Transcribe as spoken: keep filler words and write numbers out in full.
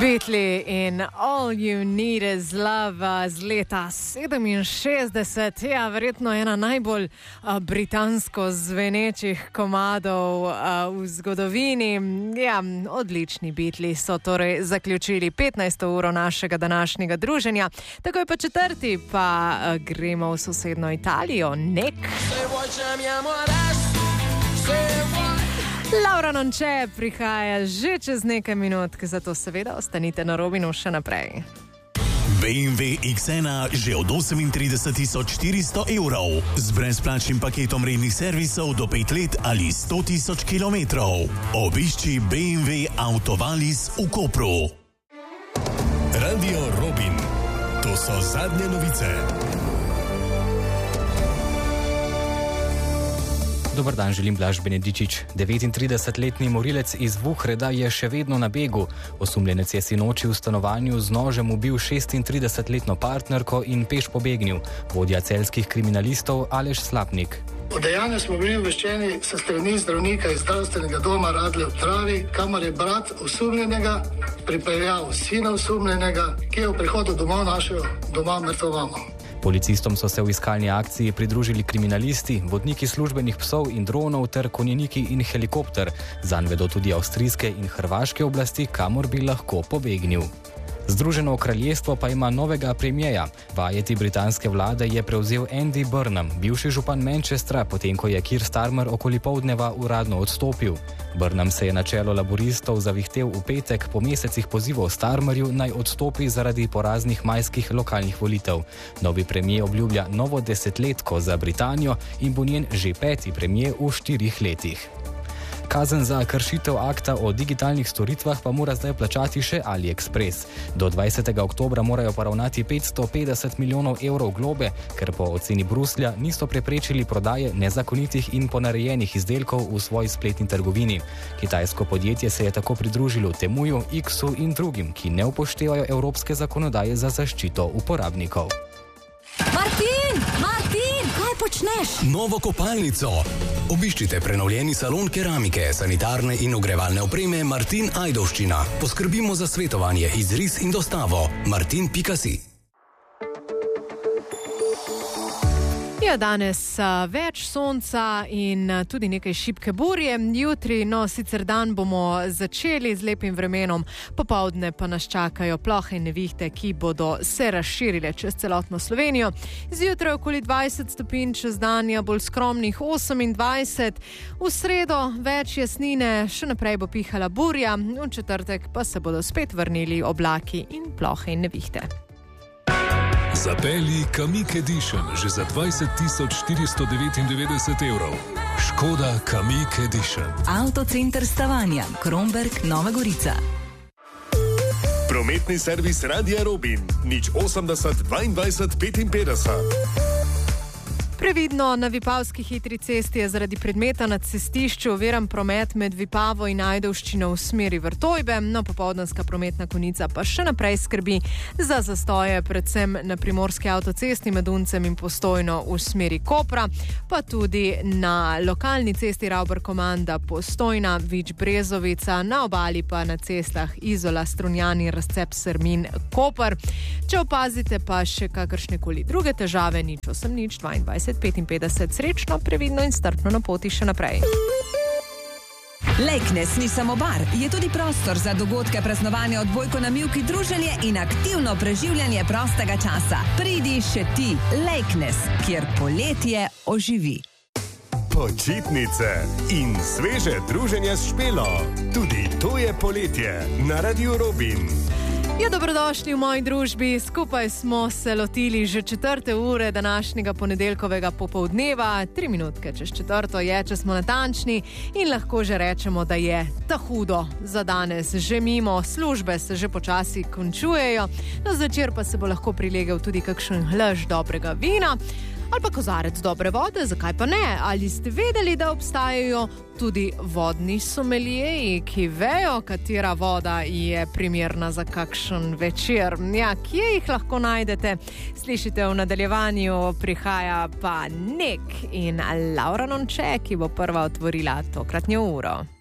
Beatles in All You Need Is Love z leta sedeminšestdeset, ja, verjetno ena najbolj a, britansko zvenečih komadov a, v zgodovini. Ja, odlični Beatles so torej zaključili petnajsto uro našega današnjega druženja. Tako je pa četrti, pa a, gremo v sosedno Italijo. Nek. Laura Nonče prihaja že čez nekaj minut, zato seveda ostanite na Robinu še naprej. B M W X ena že od osemintrideset tisoč štiristo evrov z brezplačnim paketom rednih servisov do pet let ali sto tisoč kilometrov. Obišči B M W Autovalis v Kopru. Radio Robin. To so zadnje novice. Dobar dan, želim Blaž Benedičič. devetintridesetletni morilec iz Vuhreda je še vedno na begu. Osumljenec je sinoči v stanovanju z nožem ubil šestintridesetletno partnerko in peš pobegnil. Vodja celjskih kriminalistov Aleš Slapnik. O dejanju smo bili obveščeni s strani zdravnika iz zdravstvenega doma Radlje v Travi, kamor je brat osumljenega pripeljal sina osumljenega, ki je v prihodu domov našel doma mrtvo mamo. Policistom so se v iskalni akciji pridružili kriminalisti, vodniki službenih psov in dronov ter konjeniki in helikopter. Zanj vedo tudi avstrijske in hrvaške oblasti, kamor bi lahko pobegnil. Združeno kraljestvo pa ima novega premijeja. Vajeti britanske vlade je prevzel Andy Burnham, bivši župan Manchestra, potem ko je Keir Starmer okoli poldneva uradno odstopil. Burnham se je na čelo laboristov zavihtel v petek po mesecih pozivov Starmerju naj odstopi zaradi poraznih majskih lokalnih volitev. Novi premijer obljublja novo desetletko za Britanijo in bo njen že peti premijer v štirih letih. Kazen za kršitev akta o digitalnih storitvah pa mora zdaj plačati še AliExpress. Do dvajsetega oktobra morajo poravnati petsto petdeset milijonov evrov globe, ker po oceni Bruslja niso preprečili prodaje nezakonitih in ponarejenih izdelkov v svoji spletni trgovini. Kitajsko podjetje se je tako pridružilo Temuju, X-u in drugim, ki ne upoštevajo evropske zakonodaje za zaščito uporabnikov. Martin! Martin! Kaj počneš? Novo kopalnico. Obiščite prenovljeni salon keramike, sanitarne in ogrevalne opreme Martin Ajdovščina. Poskrbimo za svetovanje, izris in dostavo. martin pika si. Ja, danes a, več sonca in a, tudi nekaj šibke burje. Jutri, no, sicer dan bomo začeli z lepim vremenom, popoldne pa nas čakajo plohe in nevihte, ki bodo se razširile čez celotno Slovenijo. Zjutraj okoli dvajset stopinj, čez dan je bolj skromnih osemindvajset. V sredo več jasnine, še naprej bo pihala burja, v četrtek pa se bodo spet vrnili oblaki in plohe in nevihte. Zapelji Kamiq Edition že za dvajset tisoč štiristo devetindevetdeset evrov. Škoda Kamiq Edition. Avtocenter Stavanja, Kromberk, Nova Gorica. Prometni servis Radia Robin. nič osemdeset dvaindvajset petinpetdeset. Previdno, na Vipavski hitri cesti je zaradi predmeta na cestišču oviran promet med Vipavo in Ajdovščino v smeri Vrtojbe, no popoldanska prometna konica pa še naprej skrbi za zastoje, predvsem na primorski avtocesti med Uncem in Postojno v smeri Kopra, pa tudi na lokalni cesti Ravbar-Komanda Postojna, Vič-Brezovica, na obali pa na cestah Izola, Strunjani, Razcep, Sermin, Koper. Če opazite pa še kakršnekoli druge težave, nič osem nič dvaindvajset petinpetdeset, srečno, previdno in strpno na poti še naprej. Lejknes ni samo bar, je tudi prostor za dogodke, praznovanja, odbojko na mivki, druženje in aktivno preživljanje prostega časa. Pridi še ti, Lejknes, kjer poletje oživi. Počitnice in sveže druženje s Špelo. Tudi to je poletje na Radio Robin. Ja, dobrodošli v moji družbi. Skupaj smo se lotili že četrte ure današnjega ponedeljkovega popoldneva. Tri minutke čez četrto je, če smo natančni, in lahko že rečemo, da je ta hudo za danes že mimo. Službe se že počasi končujejo, na zvečer pa se bo lahko prilegel tudi kakšen hlaž dobrega vina ali pa kozarec dobre vode, zakaj pa ne? Ali ste vedeli, da obstajajo tudi vodni someljeji, ki vejo, katera voda je primerna za kakšen večer? Ja, kje jih lahko najdete? Slišite v nadaljevanju, prihaja pa Nek in Laura Nonče, ki bo prva otvorila tokratnjo uro.